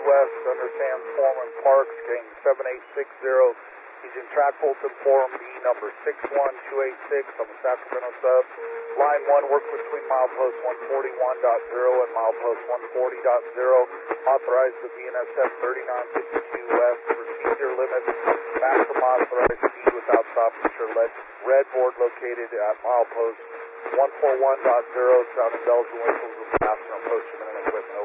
West under Sam Foreman Parks, gang 7860. He's in track Fulton Form B number 61286 on the Sacramento sub. Line 1, work between milepost 141.0 and milepost 140.0. Authorized to BNSF 3952 West. Procedure limits, maximum authorized speed without stoppage or red board located at milepost 141.0. Sounding bells and whistles with fastener approaching and equipment.